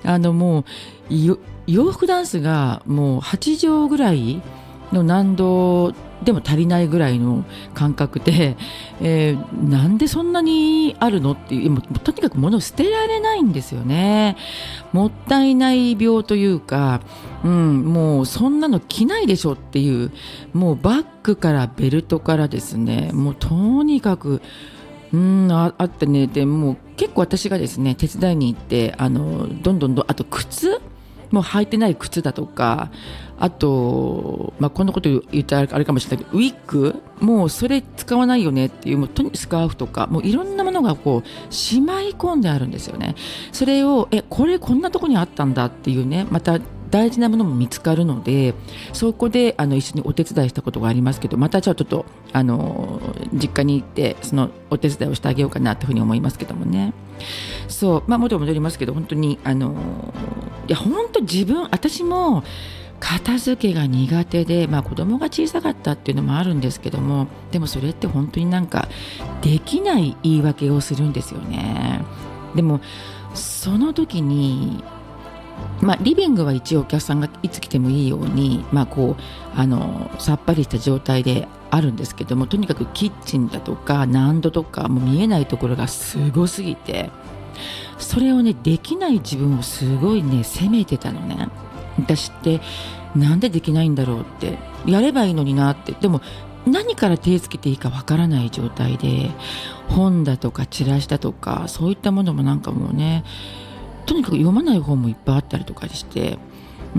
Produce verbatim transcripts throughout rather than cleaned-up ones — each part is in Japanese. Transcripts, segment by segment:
あのもうよ洋服ダンスがもうはち畳ぐらいの難度でも足りないぐらいの感覚で、えー、なんでそんなにあるのっていう、もうとにかく物を捨てられないんですよね。もったいない病というか、うん、もうそんなの着ないでしょっていう、もうバッグからベルトからですね、もうとにかくうん あ, あってね。でもう結構私がですね手伝いに行って、あのどんどんどんあと靴もう履いてない靴だとか、あと、まあ、こんなこと言ったらあれかもしれないけど、ウィッグもうそれ使わないよねっていう、もうとにスカーフとかもういろんなものがこうしまい込んであるんですよね。それをえこれこんなとこにあったんだっていうね、また大事なものも見つかるので、そこであの一緒にお手伝いしたことがありますけど、またじゃあちょっとあの実家に行ってそのお手伝いをしてあげようかなというふうに思いますけどもね。そう、まあ、元戻りますけど、本当にあのいや本当自分私も片付けが苦手で、まあ、子供が小さかったっていうのもあるんですけども、でもそれって本当になんかできない言い訳をするんですよね。でもその時にまあ、リビングは一応お客さんがいつ来てもいいように、まあ、こうあのさっぱりした状態であるんですけども、とにかくキッチンだとか難度とかもう見えないところがすごすぎて、それをねできない自分をすごいね責めてたのね。私ってなんでできないんだろうって、やればいいのになって。でも何から手つけていいかわからない状態で、本だとかチラシだとかそういったものもなんかもうね、とにかく読まない本もいっぱいあったりとかして、うん、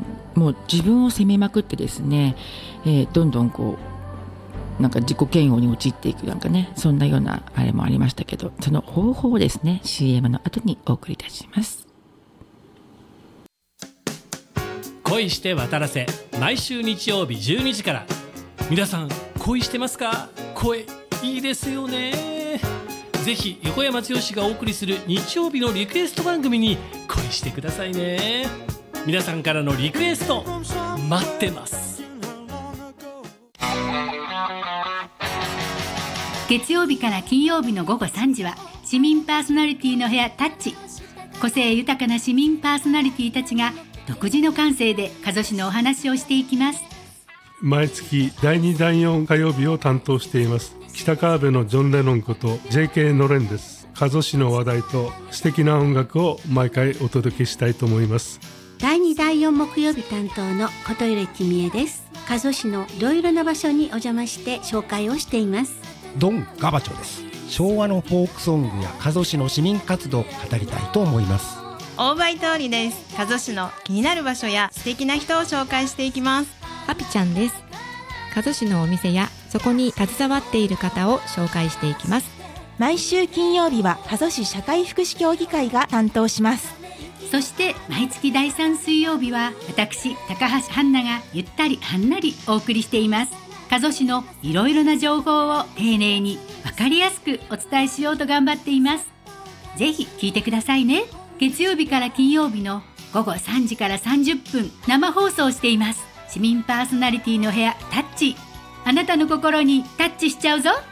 もう自分を責めまくってですね、えー、どんどんこうなんか自己嫌悪に陥っていく、なんかね、そんなようなあれもありましたけど、その方法をですね シーエム の後にお送りいたします。 恋して渡らせ、毎週日曜日じゅうにじから。皆さん恋してますか？声いいですよね。ぜひ横山剛がお送りする日曜日のリクエスト番組に恋してくださいね。皆さんからのリクエスト待ってます。 月曜日から金曜日の午後さんじは市民パーソナリティの部屋タッチ。個性豊かな市民パーソナリティたちが独自の感性で加須市のお話をしていきます。 毎月だいにだいよん火曜日を担当しています北川辺のジョン・レノンこと ジェイケー のれんです。加須市の話題と素敵な音楽を毎回お届けしたいと思います。 だいにだいよん木曜日担当の琴入公恵です。加須市のいろいろな場所にお邪魔して紹介をしています。 ドン・ガバチョです。昭和のフォークソングや加須市の市民活動を語りたいと思います。 大場井通りです。加須市の気になる場所や素敵な人を紹介していきます。 ハピちゃんです。加須市のお店やそこに携わっている方を紹介していきます。 毎週金曜日は加須市社会福祉協議会が担当します。 そして毎月だいさん水曜日は私高橋はんながゆったりはんなりお送りしています。加須市のいろいろな情報を丁寧に分かりやすくお伝えしようと頑張っています。ぜひ聞いてくださいね。月曜日から金曜日の午後さんじからさんじゅっぷん生放送しています。市民パーソナリティの部屋タッチ。あなたの心にタッチしちゃうぞ。